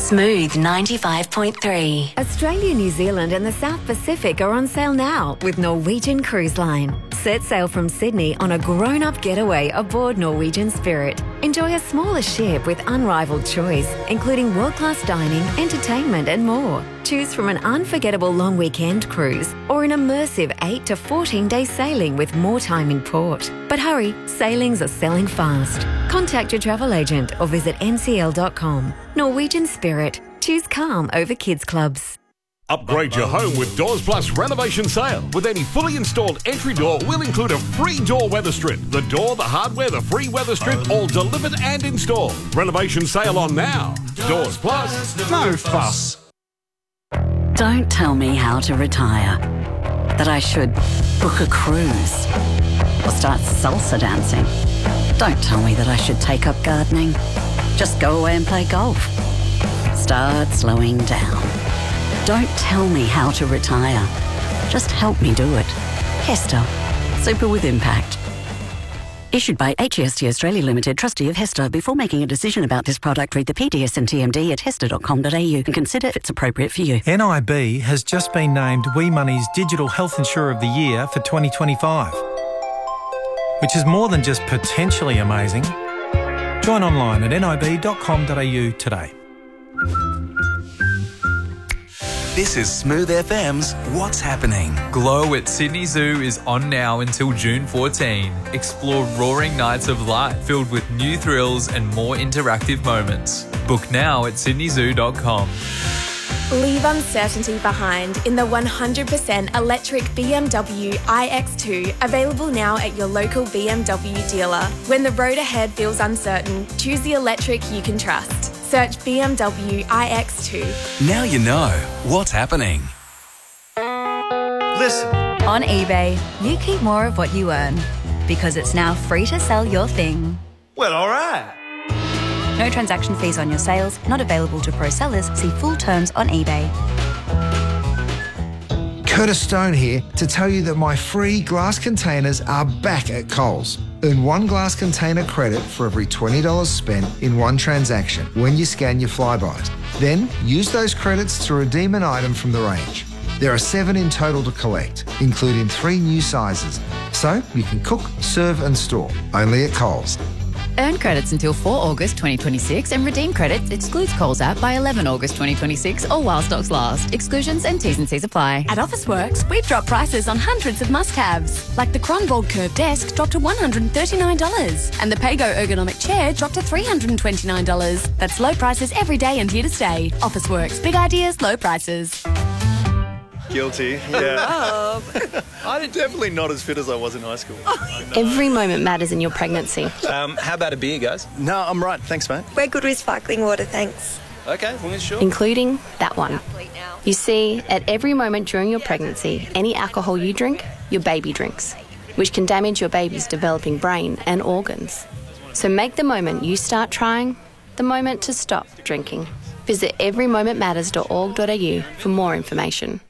Smooth 95.3. Australia, New Zealand and the South Pacific are on sale now with Norwegian Cruise Line. Set sail from Sydney on a grown-up getaway aboard Norwegian Spirit. Enjoy a smaller ship with unrivaled choice, including world-class dining, entertainment and more. Choose from an unforgettable long weekend cruise or an immersive 8 to 14-day sailing with more time in port. But hurry, sailings are selling fast. Contact your travel agent or visit ncl.com. Norwegian Spirit. Choose calm over kids clubs. Upgrade your home with Doors Plus renovation sale. With any fully installed entry door, we'll include a free door weather strip. The door, the hardware, the free weather strip, all delivered and installed. Renovation sale on now. Doors Plus. No fuss. Don't tell me how to retire. That I should book a cruise or start salsa dancing. Don't tell me that I should take up gardening. Just go away and play golf. Start slowing down. Don't tell me how to retire. Just help me do it. Hester. Super with impact. Issued by HEST Australia Limited, trustee of Hester. Before making a decision about this product, read the PDS and TMD at hester.com.au and consider if it's appropriate for you. NIB has just been named WeMoney's Digital Health Insurer of the Year for 2025, which is more than just potentially amazing. Join online at nib.com.au today. This is Smooth FM's What's Happening. Glow at Sydney Zoo is on now until June 14. Explore roaring nights of light filled with new thrills and more interactive moments. Book now at sydneyzoo.com. Leave uncertainty behind in the 100% electric BMW iX2, available now at your local BMW dealer. When the road ahead feels uncertain, choose the electric you can trust. Search BMW iX2. Now you know what's happening. Listen. On eBay, you keep more of what you earn because it's now free to sell your thing. Well, all right. No transaction fees on your sales, not available to pro sellers. See full terms on eBay. Curtis Stone here to tell you that my free glass containers are back at Coles. Earn one glass container credit for every $20 spent in one transaction when you scan your Flybys. Then use those credits to redeem an item from the range. There are 7 in total to collect, including 3 new sizes. So you can cook, serve and store. Only at Coles. Earn credits until 4 August 2026 and redeem credits excludes Coles app by 11 August 2026 or while stocks last. Exclusions and T's and C's apply. At Officeworks, we've dropped prices on hundreds of must-haves. Like the Cronvold Curve Desk dropped to $139 and the Pago Ergonomic Chair dropped to $329. That's low prices every day and here to stay. Officeworks, big ideas, low prices. Guilty, yeah. I'm definitely not as fit as I was in high school. Every moment matters in your pregnancy. How about a beer, guys? No, I'm right. Thanks, mate. We're good with sparkling water, thanks. Okay, well, sure. Including that one. You see, at every moment during your pregnancy, any alcohol you drink, your baby drinks, which can damage your baby's developing brain and organs. So make the moment you start trying the moment to stop drinking. Visit everymomentmatters.org.au for more information.